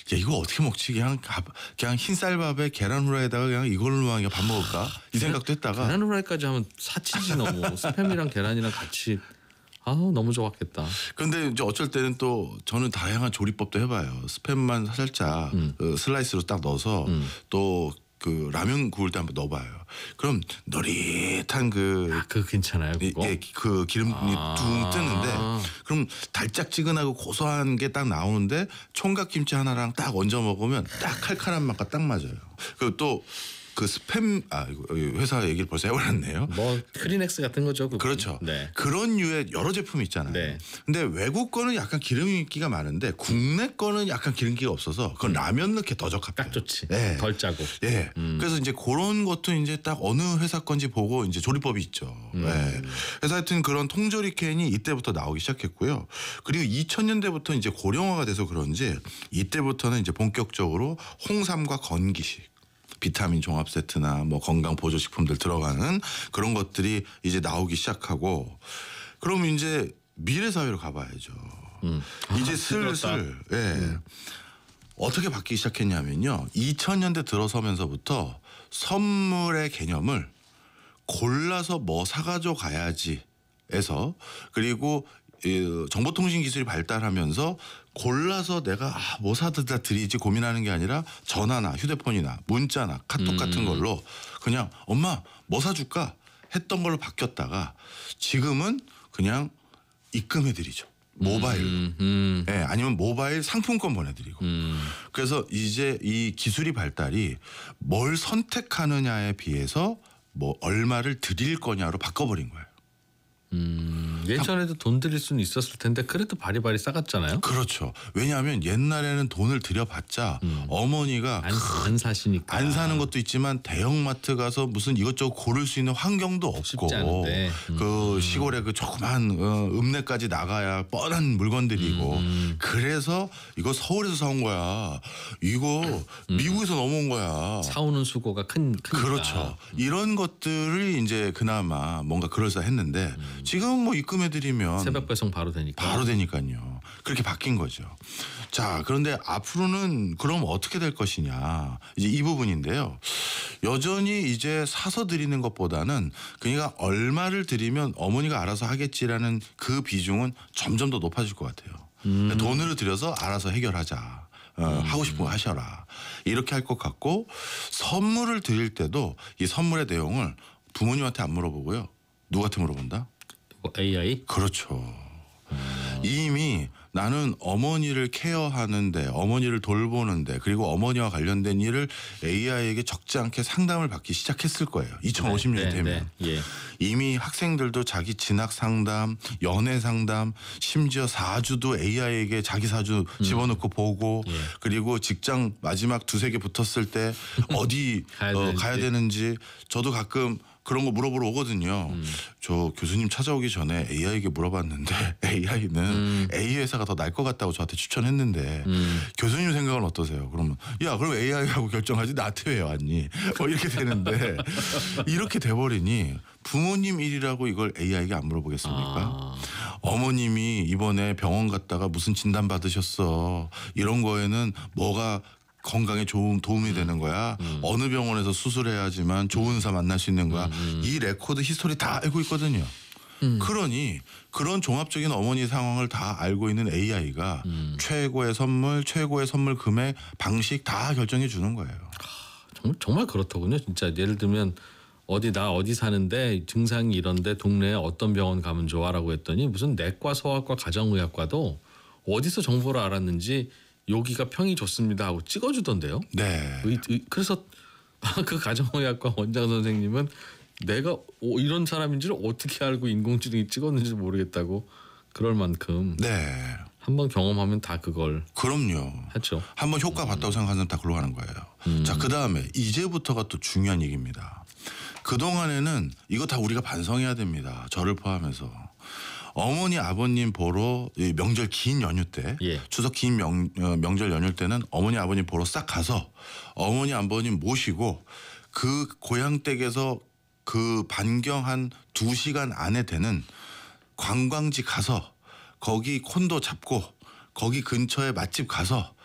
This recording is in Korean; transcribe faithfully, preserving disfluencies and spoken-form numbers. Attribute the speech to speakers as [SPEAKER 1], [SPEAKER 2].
[SPEAKER 1] 야 이거 어떻게 먹지? 그냥 그냥 흰쌀밥에 계란 후라이에다가 그냥 이걸로만 그냥 밥 먹을까? 이 생각도 했다가
[SPEAKER 2] 계란 후라이까지 하면 사치지 너무. 스팸이랑 계란이랑 같이 아우 너무 좋았겠다.
[SPEAKER 1] 그런데 이제 어쩔 때는 또 저는 다양한 조리법도 해봐요. 스팸만 살짝
[SPEAKER 2] 음.
[SPEAKER 1] 그 슬라이스로 딱 넣어서
[SPEAKER 2] 음.
[SPEAKER 1] 또 그 라면 구울 때 한번 넣어봐요. 그럼 노릿한 그
[SPEAKER 2] 아, 그거 괜찮아요 그거?
[SPEAKER 1] 예, 그 기름이
[SPEAKER 2] 아.
[SPEAKER 1] 둥 뜨는데 그럼 달짝지근하고 고소한 게 딱 나오는데 총각김치 하나랑 딱 얹어 먹으면 딱 칼칼한 맛과 딱 맞아요. 그리고 또 그 스팸 아 이거 회사 얘기를 벌써 해버렸네요.
[SPEAKER 2] 뭐 크리넥스 같은 거죠. 그건.
[SPEAKER 1] 그렇죠.
[SPEAKER 2] 네.
[SPEAKER 1] 그런 류의 여러 제품이 있잖아요.
[SPEAKER 2] 네.
[SPEAKER 1] 근데 외국 거는 약간 기름기가 많은데 국내 거는 약간 기름기가 없어서 그건 라면 넣기에 더 적합해요.
[SPEAKER 2] 딱 좋지.
[SPEAKER 1] 예.
[SPEAKER 2] 덜 짜고.
[SPEAKER 1] 예.
[SPEAKER 2] 음.
[SPEAKER 1] 그래서 이제 그런 것도 이제 딱 어느 회사 건지 보고 이제 조리법이 있죠.
[SPEAKER 2] 음.
[SPEAKER 1] 예. 그래서 하여튼 그런 통조리 캔이 이때부터 나오기 시작했고요. 그리고 이천 년대부터 이제 고령화가 돼서 그런지 이때부터는 이제 본격적으로 홍삼과 건기식 비타민 종합 세트나 뭐 건강 보조 식품들 들어가는 그런 것들이 이제 나오기 시작하고 그럼 이제 미래 사회로 가봐야죠.
[SPEAKER 2] 음.
[SPEAKER 1] 이제
[SPEAKER 2] 아,
[SPEAKER 1] 슬슬 예. 음. 어떻게 바뀌기 시작했냐면요. 이천 년대 들어서면서부터 선물의 개념을 골라서 뭐 사가져 가야지에서 그리고 정보통신 기술이 발달하면서 골라서 내가 아, 뭐 사다 드리지 고민하는 게 아니라 전화나 휴대폰이나 문자나 카톡
[SPEAKER 2] 음.
[SPEAKER 1] 같은 걸로 그냥 엄마 뭐 사줄까 했던 걸로 바뀌었다가 지금은 그냥 입금해드리죠. 모바일로.
[SPEAKER 2] 음, 음.
[SPEAKER 1] 네, 아니면 모바일 상품권 보내드리고.
[SPEAKER 2] 음.
[SPEAKER 1] 그래서 이제 이 기술이 발달이 뭘 선택하느냐에 비해서 뭐 얼마를 드릴 거냐로 바꿔버린 거예요.
[SPEAKER 2] 음, 예전에도 돈 드릴 수는 있었을 텐데 그래도 바리바리 싸갔잖아요.
[SPEAKER 1] 그렇죠. 왜냐하면 옛날에는 돈을 들여봤자
[SPEAKER 2] 음.
[SPEAKER 1] 어머니가
[SPEAKER 2] 안, 안 사시니까.
[SPEAKER 1] 안 사는 것도 있지만 대형마트 가서 무슨 이것저것 고를 수 있는 환경도 없고
[SPEAKER 2] 쉽지 않은데. 음.
[SPEAKER 1] 그 시골에 그 조그만 어, 읍내까지 나가야 뻔한 물건들이고
[SPEAKER 2] 음.
[SPEAKER 1] 그래서 이거 서울에서 사온 거야. 이거
[SPEAKER 2] 음.
[SPEAKER 1] 미국에서 넘어온 거야.
[SPEAKER 2] 사오는 수고가 큰 크니까.
[SPEAKER 1] 그렇죠. 이런 것들을 이제 그나마 뭔가 그럴싸했는데 음. 지금 뭐 입금해드리면
[SPEAKER 2] 새벽 배송 바로 되니까.
[SPEAKER 1] 바로 되니까요. 그렇게 바뀐 거죠. 자, 그런데 앞으로는 그럼 어떻게 될 것이냐. 이제 이 부분인데요. 여전히 이제 사서 드리는 것보다는 그러니까 얼마를 드리면 어머니가 알아서 하겠지라는 그 비중은 점점 더 높아질 것 같아요. 음. 돈으로 들여서 알아서 해결하자. 어, 음. 하고 싶은 거 하셔라. 이렇게 할 것 같고 선물을 드릴 때도 이 선물의 내용을 부모님한테 안 물어보고요. 누구한테 물어본다?
[SPEAKER 2] 에이아이?
[SPEAKER 1] 그렇죠. 음. 이미 나는 어머니를 케어하는데 어머니를 돌보는데 그리고 어머니와 관련된 일을 에이아이에게 적지 않게 상담을 받기 시작했을 거예요. 이천오십 년이
[SPEAKER 2] 네, 네,
[SPEAKER 1] 되면.
[SPEAKER 2] 네. 예.
[SPEAKER 1] 이미 학생들도 자기 진학 상담, 연애 상담, 심지어 사주도 에이아이에게 자기 사주 음. 집어넣고 보고 예. 그리고 직장 마지막 두세 개 붙었을 때 어디 가야, 어, 되는지. 가야 되는지 저도 가끔 그런 거 물어보러 오거든요. 음. 저 교수님 찾아오기 전에 에이아이에게 물어봤는데 에이아이는 음. A 회사가 더 나을 것 같다고 저한테 추천했는데 음. 교수님 생각은 어떠세요? 그러면 야 그럼 에이아이하고 결정하지 나한테 왜 왔니? 뭐 이렇게 되는데 이렇게 돼버리니 부모님 일이라고 이걸 에이아이에게 안 물어보겠습니까? 아. 어머님이 이번에 병원 갔다가 무슨 진단 받으셨어. 이런 거에는 뭐가 건강에 좋은 도움이 되는 거야. 음. 어느 병원에서 수술해야지만 좋은 의사 만날 수 있는 거야. 음. 이 레코드 히스토리 다 알고 있거든요. 음. 그러니 그런 종합적인 어머니 상황을 다 알고 있는 에이아이가 음. 최고의 선물, 최고의 선물 금액, 방식 다 결정해 주는 거예요.
[SPEAKER 2] 정말 정말 그렇더군요. 진짜 예를 들면 어디 나 어디 사는데 증상이 이런데 동네에 어떤 병원 가면 좋아라고 했더니 무슨 내과, 소아과, 가정의학과도 어디서 정보를 알았는지 여기가 평이 좋습니다 하고 찍어주던데요.
[SPEAKER 1] 네.
[SPEAKER 2] 의, 의, 그래서 그 가정의학과 원장 선생님은 내가 이런 사람인지를 어떻게 알고 인공지능이 찍었는지 모르겠다고 그럴 만큼
[SPEAKER 1] 네.
[SPEAKER 2] 한번 경험하면 다 그걸
[SPEAKER 1] 그럼요.
[SPEAKER 2] 하죠.
[SPEAKER 1] 한번 효과 봤다고 음. 생각하는 사람 다 글로 가는 거예요. 음. 자, 그다음에 이제부터가 또 중요한 얘기입니다. 그동안에는 이거 다 우리가 반성해야 됩니다. 저를 포함해서. 어머니 아버님 보러 명절 긴 연휴 때 예. 추석 긴 명, 명절 연휴 때는 어머니 아버님 보러 싹 가서 어머니 아버님 모시고 그 고향 댁에서 그 반경 한 두 시간 안에 되는 관광지 가서 거기 콘도 잡고 거기 근처에 맛집 가서